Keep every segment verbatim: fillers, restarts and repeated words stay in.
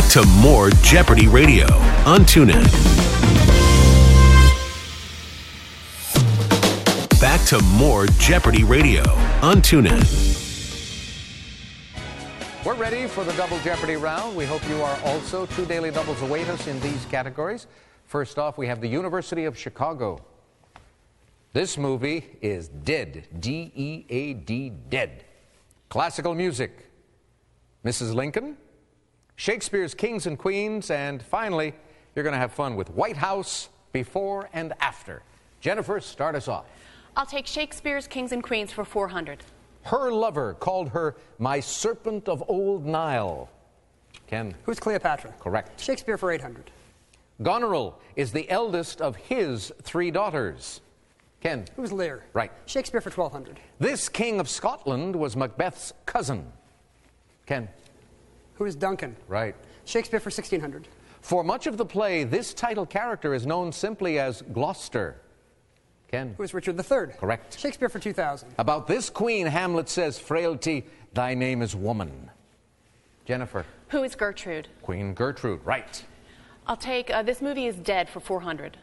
Back to more Jeopardy Radio on TuneIn. Back to more Jeopardy Radio on TuneIn. We're ready for the Double Jeopardy round. We hope you are also. Two daily doubles await us in these categories. First off, we have the University of Chicago. This movie is Dead, D E A D, Dead. Classical music, Missus Lincoln, Shakespeare's Kings and Queens, and finally, you're going to have fun with White House before and after. Jennifer, start us off. I'll take Shakespeare's Kings and Queens for four hundred. Her lover called her my serpent of old Nile. Ken? Who's Cleopatra? Correct. Shakespeare for eight hundred. Goneril is the eldest of his three daughters. Ken? Who's Lear? Right. Shakespeare for twelve hundred. This king of Scotland was Macbeth's cousin. Ken? Who is Duncan? Right. Shakespeare for sixteen hundred. For much of the play, this title character is known simply as Gloucester. Ken? Who is Richard the Third? Correct. Shakespeare for two thousand. About this queen, Hamlet says, frailty, thy name is woman. Jennifer? Who is Gertrude? Queen Gertrude, right. I'll take uh, This Movie is Dead for four hundred.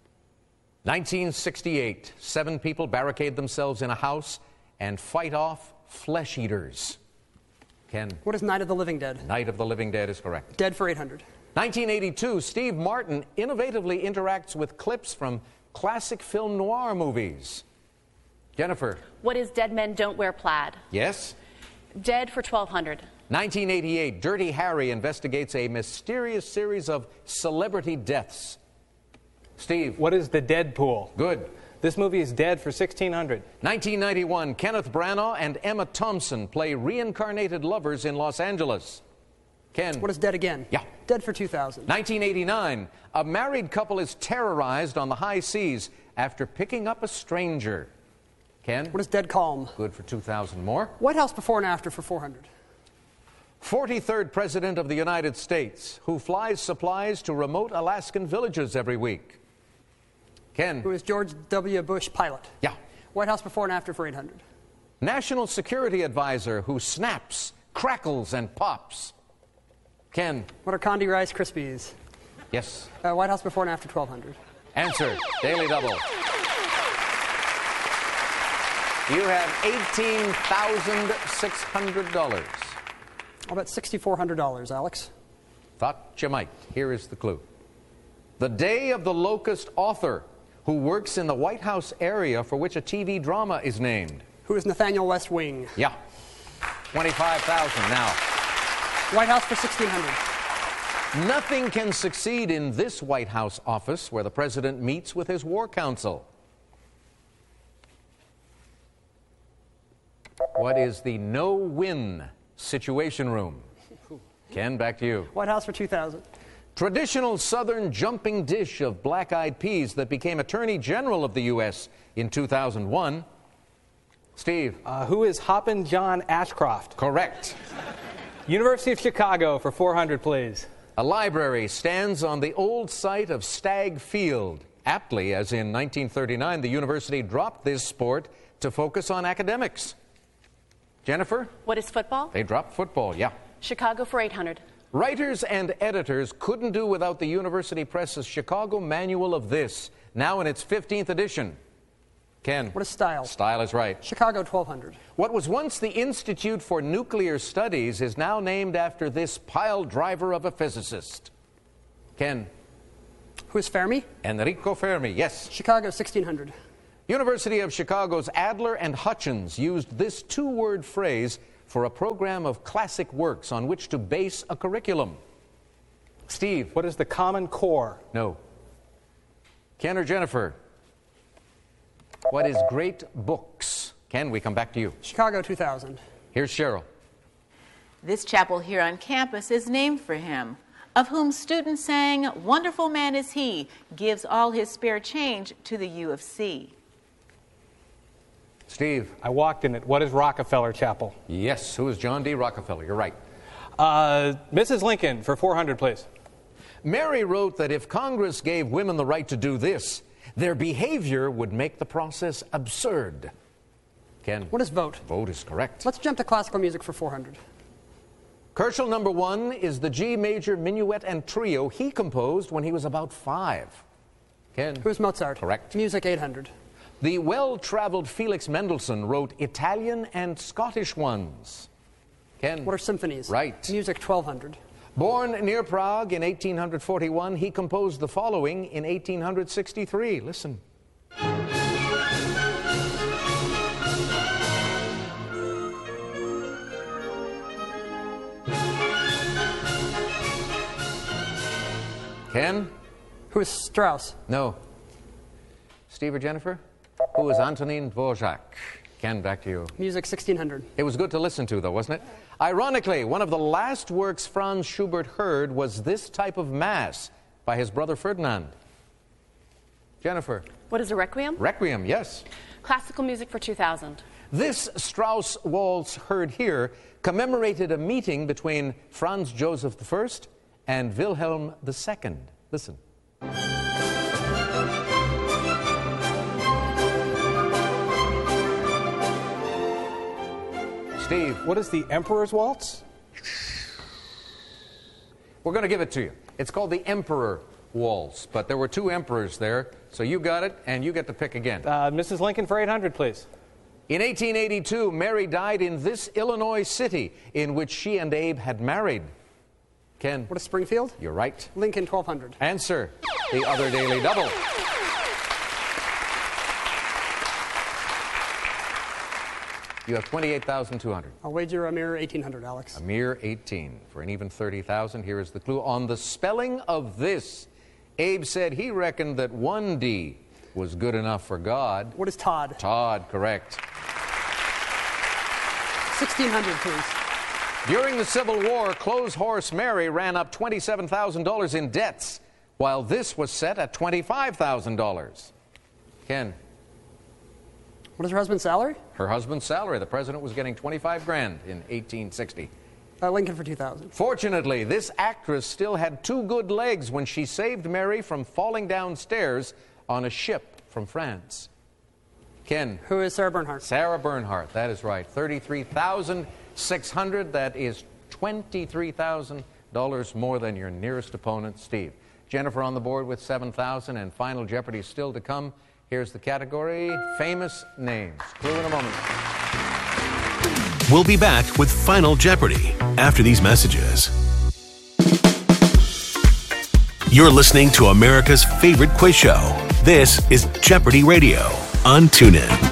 nineteen sixty-eight, seven people barricade themselves in a house and fight off flesh eaters. Ken? What is Night of the Living Dead? Night of the Living Dead is correct. Dead for eight hundred. nineteen eighty-two, Steve Martin innovatively interacts with clips from classic film noir movies. Jennifer? What is Dead Men Don't Wear Plaid? Yes? Dead for twelve hundred. nineteen eighty-eight, Dirty Harry investigates a mysterious series of celebrity deaths. Steve? What is the Deadpool? Good. This movie is Dead for sixteen hundred. nineteen ninety-one, Kenneth Branagh and Emma Thompson play reincarnated lovers in Los Angeles. Ken? What is Dead Again? Yeah. Dead for two thousand. nineteen eighty-nine, a married couple is terrorized on the high seas after picking up a stranger. Ken? What is Dead Calm? Good for two thousand more. White House before and after for four hundred. forty-third President of the United States, who flies supplies to remote Alaskan villages every week. Ken? Who is George W. Bush pilot? Yeah. White House before and after for eight hundred. National Security Advisor who snaps, crackles, and pops. Ken? What are Condi Rice Krispies? Yes. Uh, White House before and after twelve hundred. Answer, Daily Double. You have eighteen thousand six hundred dollars. I'll bet six thousand four hundred dollars, Alex. Thought you might. Here is the clue. The Day of the Locust author who works in the White House area for which a T V drama is named. Who is Nathaniel West Wing? Yeah. twenty-five thousand now. White House for sixteen hundred. Nothing can succeed in this White House office where the president meets with his war council. What is the no-win situation room? Ken, back to you. White House for two thousand. Traditional Southern jumping dish of black-eyed peas that became Attorney General of the U S in two thousand one. Steve? Uh, who is Hoppin' John Ashcroft? Correct. University of Chicago for four hundred, please. A library stands on the old site of Stagg Field. Aptly, as in nineteen thirty-nine, the university dropped this sport to focus on academics. Jennifer? What is football? They dropped football, yeah. Chicago for eight hundred. Writers and editors couldn't do without the University Press's Chicago Manual of This, now in its fifteenth edition. Ken? What is Style? Style is right. Chicago twelve hundred. What was once the Institute for Nuclear Studies is now named after this pile driver of a physicist. Ken? Who is Fermi? Enrico Fermi, yes. Chicago sixteen hundred. University of Chicago's Adler and Hutchins used this two-word phrase for a program of classic works on which to base a curriculum. Steve? What is the Common Core? No. Ken or Jennifer? What is great books? Ken, we come back to you. Chicago two thousand. Here's Cheryl. This chapel here on campus is named for him, of whom students sang, "Wonderful man is he, gives all his spare change to the U of C." Steve? I walked in it. What is Rockefeller Chapel? Yes. Who is John D. Rockefeller? You're right. Uh, Missus Lincoln for four hundred, please. Mary wrote that if Congress gave women the right to do this, their behavior would make the process absurd. Ken? What is Vote? Vote is correct. Let's jump to classical music for four hundred. Herschel number one is the G major minuet and trio he composed when he was about five. Ken? Who's Mozart? Correct. Music eight hundred. The well-traveled Felix Mendelssohn wrote Italian and Scottish ones. Ken? What are symphonies? Right. Music twelve hundred. Born near Prague in eighteen forty-one, he composed the following in eighteen sixty-three. Listen. Ken? Who is Strauss? No. Steve or Jennifer? Who is Antonin Dvorak? Ken, back to you. Music sixteen hundred. It was good to listen to, though, wasn't it? Ironically, one of the last works Franz Schubert heard was this type of mass by his brother Ferdinand. Jennifer? What is a requiem? Requiem, yes. Classical music for two thousand. This Strauss waltz heard here commemorated a meeting between Franz Joseph the First and Wilhelm the Second. Listen. Steve. What is the Emperor's Waltz? We're going to give it to you. It's called the Emperor Waltz, but there were two emperors there, so you got it, and you get to pick again. Uh, Missus Lincoln for eight hundred, please. In eighteen eighty-two, Mary died in this Illinois city in which she and Abe had married. Ken? What is Springfield? You're right. Lincoln twelve hundred. Answer. The other Daily Double. You have twenty-eight thousand two hundred. I'll wager a mere eighteen hundred, Alex. A mere eighteen. For an even thirty thousand, here is the clue. On the spelling of this, Abe said he reckoned that one D was good enough for God. What is Todd? Todd, correct. sixteen hundred, please. During the Civil War, Clothes Horse Mary ran up twenty-seven thousand dollars in debts, while this was set at twenty-five thousand dollars. Ken? What is her husband's salary? Her husband's salary. The president was getting twenty-five grand in eighteen sixty. Uh, Lincoln for two thousand. Fortunately, this actress still had two good legs when she saved Mary from falling downstairs on a ship from France. Ken? Who is Sarah Bernhardt? Sarah Bernhardt, that is right. thirty-three thousand six hundred dollars. That is twenty-three thousand dollars more than your nearest opponent, Steve. Jennifer on the board with seven thousand dollars, and Final Jeopardy still to come. Here's the category, famous names. Clue in a moment. We'll be back with Final Jeopardy after these messages. You're listening to America's favorite quiz show. This is Jeopardy Radio on TuneIn.